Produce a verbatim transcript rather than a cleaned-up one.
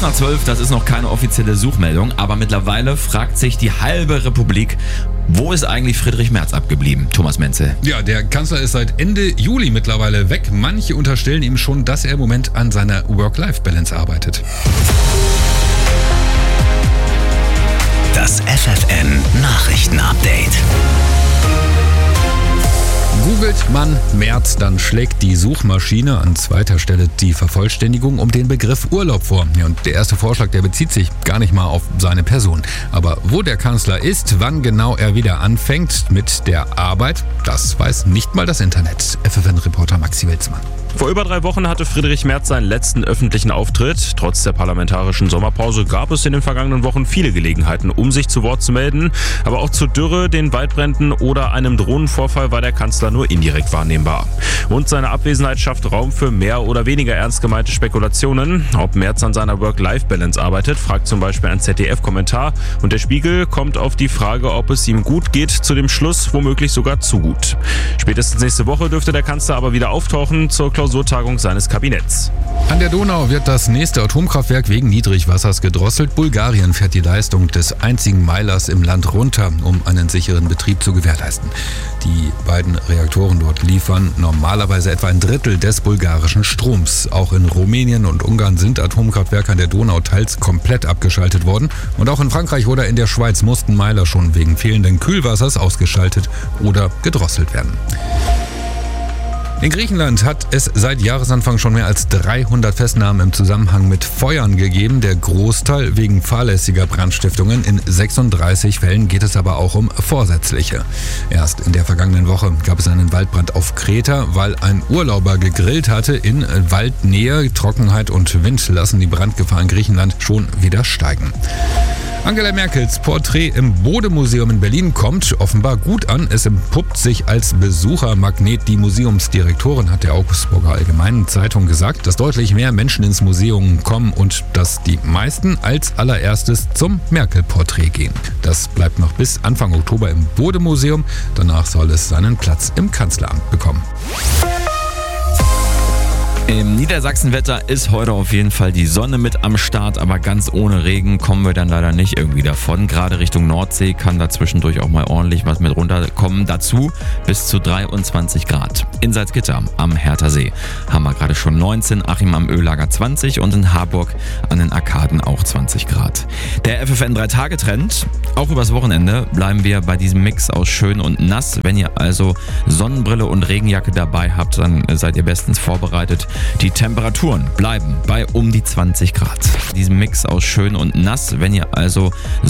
Kurz nach zwölf, das ist noch keine offizielle Suchmeldung, aber mittlerweile fragt sich die halbe Republik, wo ist eigentlich Friedrich Merz abgeblieben? Thomas Menzel. Ja, der Kanzler ist seit Ende Juli mittlerweile weg. Manche unterstellen ihm schon, dass er im Moment an seiner Work-Life-Balance arbeitet. Das F F N-Nachrichten-Update. Googelt man Merz, dann schlägt die Suchmaschine an zweiter Stelle die Vervollständigung um den Begriff Urlaub vor. Ja, und der erste Vorschlag, der bezieht sich gar nicht mal auf seine Person. Aber wo der Kanzler ist, wann genau er wieder anfängt mit der Arbeit, das weiß nicht mal das Internet. F F N-Reporter Maxi Wilsmann. Vor über drei Wochen hatte Friedrich Merz seinen letzten öffentlichen Auftritt. Trotz der parlamentarischen Sommerpause gab es in den vergangenen Wochen viele Gelegenheiten, um sich zu Wort zu melden. Aber auch zur Dürre, den Waldbränden oder einem Drohnenvorfall war der Kanzler nur indirekt wahrnehmbar. Und seine Abwesenheit schafft Raum für mehr oder weniger ernst gemeinte Spekulationen. Ob Merz an seiner Work-Life-Balance arbeitet, fragt zum Beispiel ein Z D F-Kommentar. Und der Spiegel kommt auf die Frage, ob es ihm gut geht, zu dem Schluss, womöglich sogar zu gut. Spätestens nächste Woche dürfte der Kanzler aber wieder auftauchen zur Klausurtagung seines Kabinetts. An der Donau wird das nächste Atomkraftwerk wegen Niedrigwassers gedrosselt. Bulgarien fährt die Leistung des einzigen Meilers im Land runter, um einen sicheren Betrieb zu gewährleisten. Die beiden Reaktoren dort liefern normalerweise etwa ein Drittel des bulgarischen Stroms. Auch in Rumänien und Ungarn sind Atomkraftwerke an der Donau teils komplett abgeschaltet worden. Und auch in Frankreich oder in der Schweiz mussten Meiler schon wegen fehlenden Kühlwassers ausgeschaltet oder gedrosselt werden. In Griechenland hat es seit Jahresanfang schon mehr als dreihundert Festnahmen im Zusammenhang mit Feuern gegeben. Der Großteil wegen fahrlässiger Brandstiftungen. In sechsunddreißig Fällen geht es aber auch um vorsätzliche. Erst in der vergangenen Woche gab es einen Waldbrand auf Kreta, weil ein Urlauber gegrillt hatte in Waldnähe. Trockenheit und Wind lassen die Brandgefahr in Griechenland schon wieder steigen. Angela Merkels Porträt im Bode-Museum in Berlin kommt offenbar gut an. Es entpuppt sich als Besuchermagnet. Die Museumsdirektorin hat der Augsburger Allgemeinen Zeitung gesagt, dass deutlich mehr Menschen ins Museum kommen und dass die meisten als allererstes zum Merkel-Porträt gehen. Das bleibt noch bis Anfang Oktober im Bode-Museum. Danach soll es seinen Platz im Kanzleramt bekommen. Im Niedersachsenwetter ist heute auf jeden Fall die Sonne mit am Start, aber ganz ohne Regen kommen wir dann leider nicht irgendwie davon. Gerade Richtung Nordsee kann da zwischendurch auch mal ordentlich was mit runterkommen. Dazu bis zu dreiundzwanzig Grad. In Salzgitter am Hertha See haben wir gerade schon neunzehn, Achim am Öllager zwanzig und in Harburg an den Arkaden auch zwanzig Grad. Der F F N drei Tage Trend. Auch übers Wochenende bleiben wir bei diesem Mix aus schön und nass. Wenn ihr also Sonnenbrille und Regenjacke dabei habt, dann seid ihr bestens vorbereitet. Die Temperaturen bleiben bei um die zwanzig Grad. Diesen Mix aus schön und nass, wenn ihr also